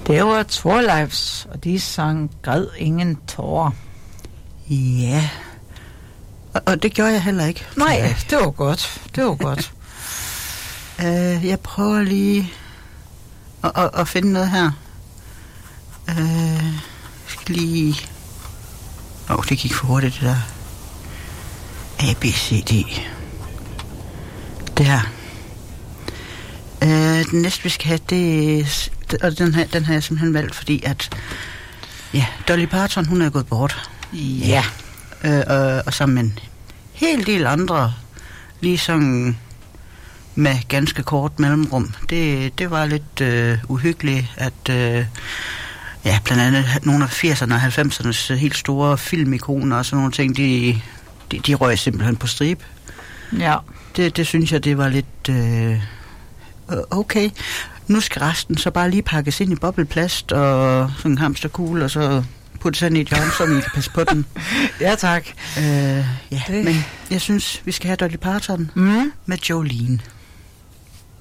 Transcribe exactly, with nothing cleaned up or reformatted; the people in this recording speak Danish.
Det var Torleifs, og de sang Græd ingen tårer. Ja, og, og det gjorde jeg heller ikke. Nej, det var godt. Det var godt. uh, jeg prøver lige at, at, at finde noget her. Uh, jeg skal lige... Åh, oh, det gik for hurtigt, det der. A, B, C, D. Det her. Uh, den næste, vi skal have, det er... Og den her, den har jeg simpelthen valgt, fordi at... Ja, Dolly Parton, hun er gået bort. Ja. Uh, og, og sammen med en hel del andre, ligesom med ganske kort mellemrum. Det, det var lidt uh, uhyggeligt, at... Uh, ja, blandt andet nogle af firserne og halvfemsernes helt store filmikoner og sådan nogle ting, de, de, de røg simpelthen på stribe. Ja. Det, det synes jeg, det var lidt... Øh, okay, nu skal resten så bare lige pakkes ind i bobleplast og sådan en hamsterkugle, og så putte sådan i et hjørne, så vi kan passe på den. Ja, tak. Øh, ja, det. Men jeg synes, vi skal have Dolly Parton mm. med Jolene.